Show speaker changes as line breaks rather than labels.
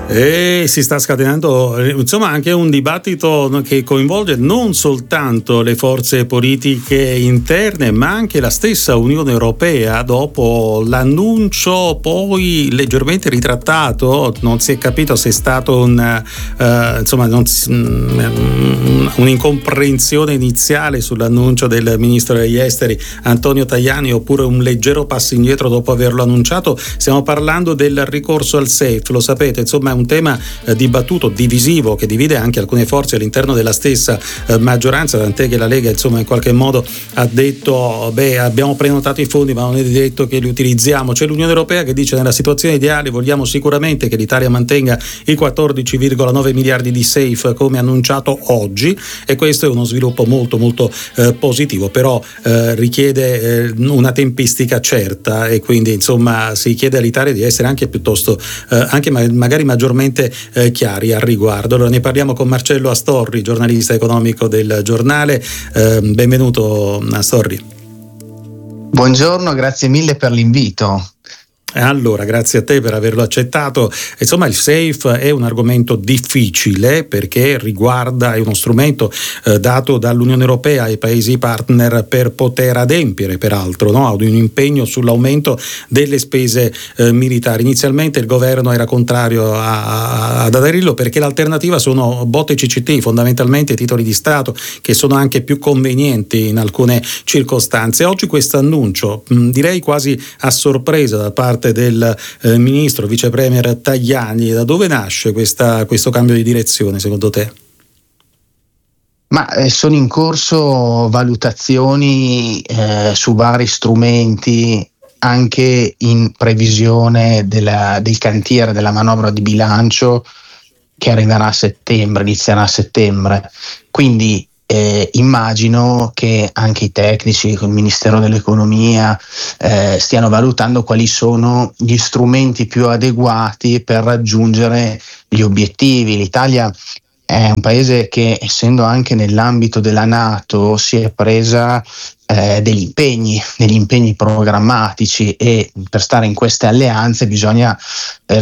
E si sta scatenando insomma anche un dibattito che coinvolge non soltanto le forze politiche interne ma anche la stessa Unione Europea dopo l'annuncio poi leggermente ritrattato. Non si è capito se è stato un'incomprensione iniziale sull'annuncio del ministro degli esteri Antonio Tajani oppure un leggero passo indietro dopo averlo annunciato. Stiamo parlando del ricorso al SAFE, lo sapete, insomma è un tema dibattuto, divisivo, che divide anche alcune forze all'interno della stessa maggioranza, tant'è che la Lega insomma in qualche modo ha detto abbiamo prenotato i fondi ma non è detto che li utilizziamo. C'è l'Unione Europea che dice nella situazione ideale vogliamo sicuramente che l'Italia mantenga i 14,9 miliardi di SAFE come annunciato oggi, e questo è uno sviluppo molto molto positivo, però richiede una tempistica certa, e quindi insomma si chiede all'Italia di essere anche piuttosto anche magari maggiormente chiari al riguardo. Allora ne parliamo con Marcello Astorri, giornalista economico del Giornale. Benvenuto Astorri.
Buongiorno, grazie mille per l'invito.
Allora, grazie a te per averlo accettato. Insomma, il SAFE è un argomento difficile perché riguarda, è uno strumento dato dall'Unione Europea ai paesi partner per poter adempiere, peraltro, ad un impegno sull'aumento delle spese militari. Inizialmente il governo era contrario ad aderirlo perché l'alternativa sono BOT e CCT, fondamentalmente titoli di Stato, che sono anche più convenienti in alcune circostanze. Oggi questo annuncio, direi quasi a sorpresa da parte del ministro vice premier Tajani, da dove nasce questo cambio di direzione secondo te?
Ma sono in corso valutazioni su vari strumenti anche in previsione del cantiere della manovra di bilancio che arriverà a settembre, inizierà a settembre, quindi immagino che anche i tecnici con il Ministero dell'Economia stiano valutando quali sono gli strumenti più adeguati per raggiungere gli obiettivi. L'Italia è un paese che, essendo anche nell'ambito della NATO, si è presa degli impegni programmatici, e per stare in queste alleanze bisogna